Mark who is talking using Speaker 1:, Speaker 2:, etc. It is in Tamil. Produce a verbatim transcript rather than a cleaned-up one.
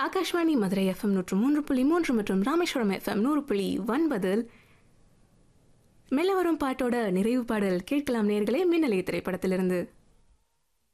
Speaker 1: ஆகாஷ்வாணி மதுரை எஃப்எம் நூற்று மூன்று புள்ளி மூன்று மற்றும் ராமேஸ்வரம் எஃப்எம் நூறு புள்ளி ஒன்பதில் மெல்ல வரும் பாட்டோட நிறைவு பாடல் கேட்கலாம் நேர்களே. மின்னலை திரைப்படத்திலிருந்து